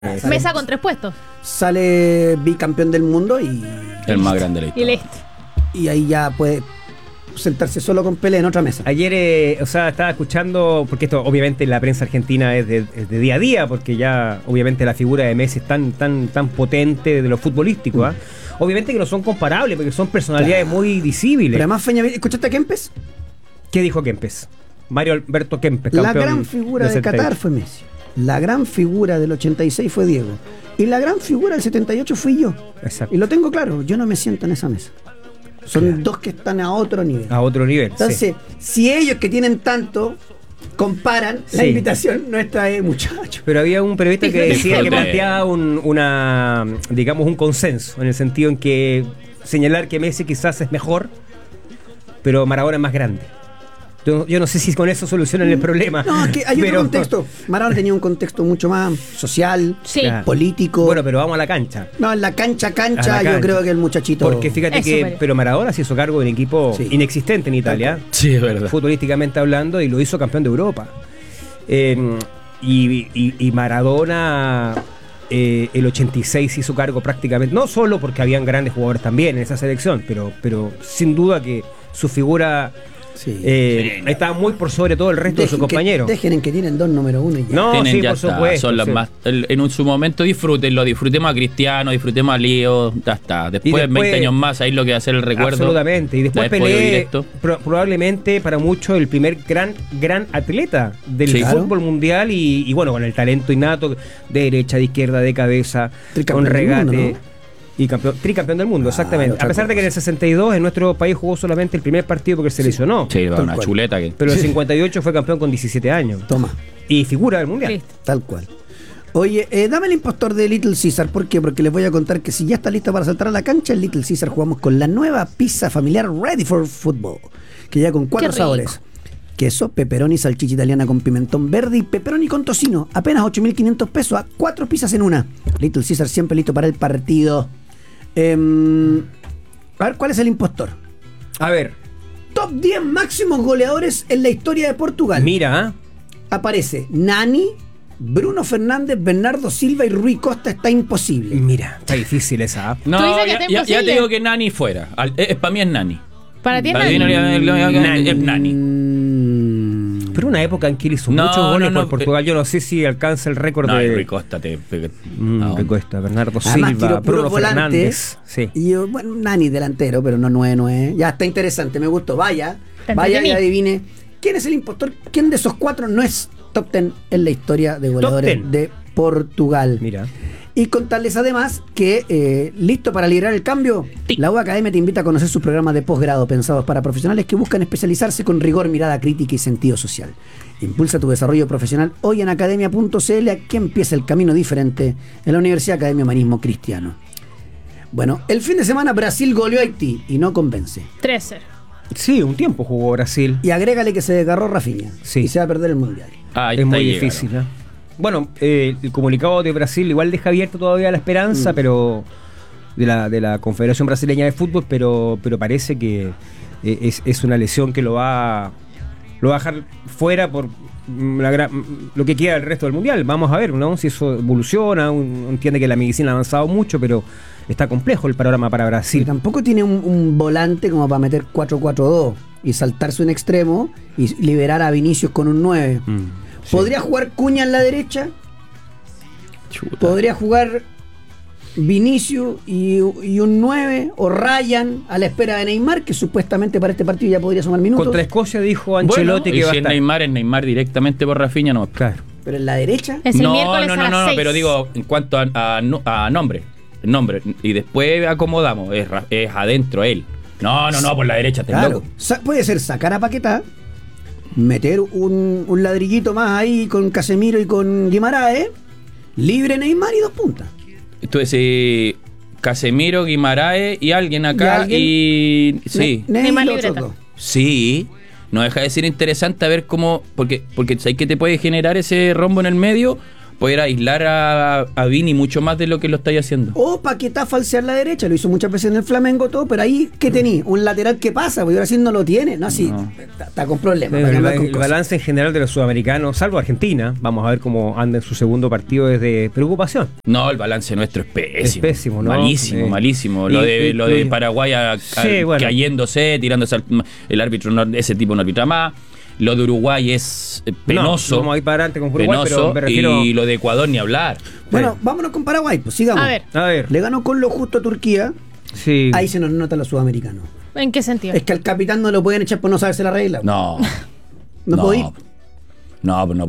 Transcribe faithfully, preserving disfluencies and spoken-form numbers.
Sale, Mesa con tres puestos. Sale bicampeón del mundo y... El más grande de la historia. Y listo. Y ahí ya puede sentarse solo con Pelé en otra mesa. Ayer, eh, o sea, estaba escuchando, porque esto obviamente la prensa argentina es de, es de día a día, porque ya obviamente la figura de Messi es tan, tan, tan potente de lo futbolístico, ¿eh? Mm. Obviamente que no son comparables, porque son personalidades claro. muy visibles. Pero además, Feña, ¿escuchaste a Kempes? ¿Qué dijo Kempes? Mario Alberto Kempes, campeón. La gran figura de, de Qatar fue Messi. La gran figura del ochenta y seis fue Diego. Y la gran figura del setenta y ocho fui yo. Exacto. Y lo tengo claro, yo no me siento en esa mesa. Son claro. dos que están a otro nivel. A otro nivel. Entonces, sí. si ellos que tienen tanto comparan, sí. la invitación no está ahí, muchachos. Pero había un periodista que decía que planteaba un, una, digamos, un consenso, en el sentido en que señalar que Messi quizás es mejor, pero Maradona es más grande. Yo, yo no sé si con eso solucionan el problema. No, es que hay pero, otro contexto. Maradona tenía un contexto mucho más social, sí. político. Bueno, pero vamos a la cancha. No, en la cancha, cancha, la yo cancha. creo que el muchachito... Porque fíjate es que... Super. Pero Maradona se hizo cargo de un equipo sí. inexistente en Italia. Sí, es verdad. Futbolísticamente hablando, y lo hizo campeón de Europa. Eh, y, y, y Maradona... Eh, el ochenta y seis hizo cargo prácticamente, no solo porque habían grandes jugadores también en esa selección, pero, pero sin duda que su figura... Sí. Eh, sí, no. Estaba muy por sobre todo el resto dejen de sus compañeros. Que, dejen en que tienen dos número uno y ya. No, tienen, sí, ya por está, supuesto. Son las sí. más, el, en un, su momento disfrútenlo, disfrutemos a Cristiano, disfutemos a Lío, ya está. Después, después veinte años más, ahí lo que va a ser el recuerdo. Absolutamente. Y después Pelé, pro, probablemente para muchos el primer gran gran atleta del sí, fútbol claro. mundial y, y bueno, con el talento innato de derecha, de izquierda, de cabeza, con regate. Mundo, ¿no? Y campeón, tricampeón del mundo, ah, exactamente. A pesar de que en el sesenta y dos en nuestro país jugó solamente el primer partido porque se lesionó. Sí, va una cual. chuleta que. Pero en el cincuenta y ocho fue campeón con diecisiete años. Toma. Y figura del mundial. Sí. Tal cual. Oye, eh, dame el impostor de Little Caesar. ¿Por qué? Porque les voy a contar que si ya está lista para saltar a la cancha, en Little Caesar jugamos con la nueva pizza familiar Ready for Football, que ya con cuatro sabores: queso, pepperoni, salchicha italiana con pimentón verde y pepperoni con tocino. Apenas ocho mil quinientos pesos a cuatro pizzas en una. Little Caesar siempre listo para el partido. Eh, a ver, ¿cuál es el impostor? A ver. Top diez máximos goleadores en la historia de Portugal. Mira. Aparece Nani, Bruno Fernández, Bernardo Silva y Rui Costa. Está imposible. Mira, está difícil esa. No, ya, ya, ya te digo que Nani fuera. Es, para mí es Nani. Para ti es para Nani. Nani. Es Nani. Pero una época en que él hizo no, muchos goles no, no, por Portugal. Yo no sé si alcanza el récord no, de... Rui Costa te... Mm, no. Rui Costa, Bernardo Además, Silva, Bruno volantes, Fernández. Sí. Y yo, bueno, Nani delantero, pero no nueve nueve. Ya está interesante, me gustó. Vaya, vaya y adivine. ¿Quién es el impostor? ¿Quién de esos cuatro no es top diez en la historia de goleadores de Portugal? Mira. Y contarles además que, eh, listo para liderar el cambio, sí. la U Academia te invita a conocer sus programas de posgrado pensados para profesionales que buscan especializarse con rigor, mirada crítica y sentido social. Impulsa tu desarrollo profesional hoy en academia punto c l. Aquí empieza el camino diferente en la Universidad Academia Humanismo Cristiano. Bueno, el fin de semana Brasil goleó a Haití y no convence. tres cero. Sí, un tiempo jugó Brasil. Y agrégale que se desgarró Rafinha. Sí. Y se va a perder el Mundial. Ah, es muy difícil, ¿eh? Bueno, eh, el comunicado de Brasil igual deja abierto todavía la esperanza, mm. pero de la, de la Confederación Brasileña de Fútbol, pero, pero parece que eh, es, es una lesión que lo va, lo va a dejar fuera por la, lo que queda del resto del Mundial. Vamos a ver, ¿no? Si eso evoluciona. Uno entiende que la medicina ha avanzado mucho, pero está complejo el panorama para Brasil. Pero tampoco tiene un, un volante como para meter cuatro cuatro dos y saltarse un extremo y liberar a Vinicius con un nueve. Mm. Sí. ¿Podría jugar Cuña en la derecha? Chuta. ¿Podría jugar Vinicius y, y un nueve? ¿O Ryan a la espera de Neymar, que supuestamente para este partido ya podría sumar minutos? Contra Escocia dijo Ancelotti bueno, que y va si a estar. es Neymar, es Neymar directamente por Rafinha, no. Claro. ¿Pero en la derecha? Es el no, miércoles no, no, a las no, no, seis. pero digo, en cuanto a, a, a nombre, nombre, y después acomodamos, es, es adentro él. No, no, no, por la derecha, te claro. loco. Sa- puede ser sacar a Paquetá, meter un, un ladrillito más ahí con Casemiro y con Guimaraes, libre Neymar y dos puntas. Entonces, eh, Casemiro, Guimaraes y alguien acá y, alguien, y sí. Ne- Neymar y libreta. Sí, no deja de ser interesante a ver cómo, porque porque sabes que te puede generar ese rombo en el medio poder aislar a, a Vini mucho más de lo que lo estáis haciendo. O Paquetá falsear la derecha, lo hizo muchas veces en el Flamengo todo, pero ahí, ¿qué tení? Un lateral que pasa, porque ahora sí no lo tiene, ¿no? Así, No. está, está con problemas. El, para el- cambiar con el cosas. balance en general de los sudamericanos, salvo Argentina, vamos a ver cómo anda en su segundo partido, es de preocupación. No, el balance nuestro es pésimo. Es pésimo, ¿no? Malísimo, Eh, malísimo. Lo y- de, y- lo de y- Paraguay a- a- Sí, bueno. cayéndose, tirándose al, el árbitro, no- ese tipo no arbitra más. Lo de Uruguay es eh, penoso. No, vamos a ir para adelante con Uruguay, penoso, pero me refiero... y lo de Ecuador ni hablar. Bueno, vámonos con Paraguay, pues sigamos. A ver, A ver, Le ganó con lo justo a Turquía, sí. ahí se nos nota los sudamericanos. ¿en qué sentido? Es que al capitán no lo pueden echar por no saberse la regla. No. No podí. No, pues no